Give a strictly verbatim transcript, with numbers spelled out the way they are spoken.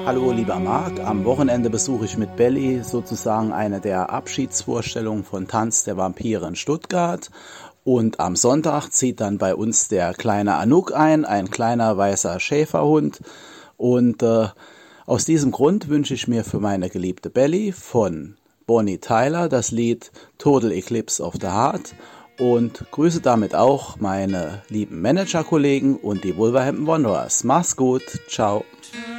Hallo lieber Marc, am Wochenende besuche ich mit Belly sozusagen eine der Abschiedsvorstellungen von Tanz der Vampire in Stuttgart und am Sonntag zieht dann bei uns der kleine Anouk ein, ein kleiner weißer Schäferhund und äh, aus diesem Grund wünsche ich mir für meine geliebte Belly von Bonnie Tyler das Lied Total Eclipse of the Heart und grüße damit auch meine lieben Managerkollegen und die Wolverhampton Wanderers. Mach's gut, ciao.